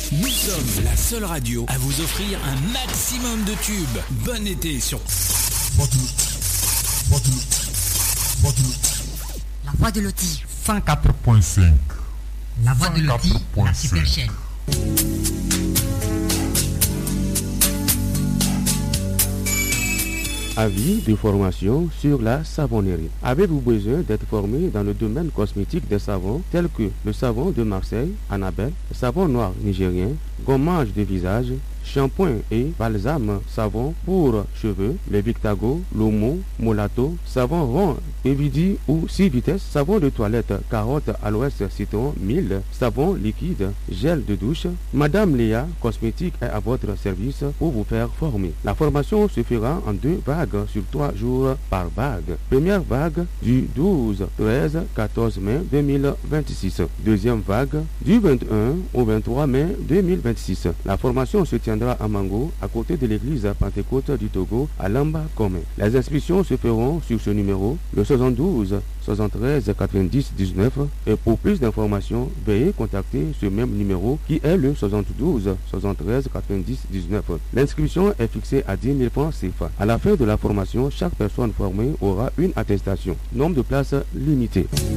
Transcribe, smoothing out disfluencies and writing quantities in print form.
Nous sommes la seule radio à vous offrir un maximum de tubes. Bon été sur La voix de Loti. 104.5. La voix de Loti, la super chaîne. Avis de formation sur la savonnerie. Avez-vous besoin d'être formé dans le domaine cosmétique des savons tels que le savon de Marseille, Annabelle, le savon noir nigérien, gommage de visage, shampoing et balsame savon pour cheveux, le Victago, l'Omo, Molato, savon rond, Evidi ou 6 vitesses, savon de toilette, carotte, aloès, citron, mille, savon liquide, gel de douche. Madame Léa Cosmétique est à votre service pour vous faire former. La formation se fera en 2 vagues sur 3 jours par vague. Première vague du 12, 13, 14 mai 2026. Deuxième vague du 21 au 23 mai 2026. La formation se tiendra à Mango, à côté de l'église Pentecôte du Togo, à Lamba Comé. Les inscriptions se feront sur ce numéro, le 72 73 90 19, et pour plus d'informations, veuillez contacter ce même numéro qui est le 72 73 90 19. L'inscription est fixée à 10 000 francs CFA. À la fin de la formation, chaque personne formée aura une attestation. Nombre de places limité.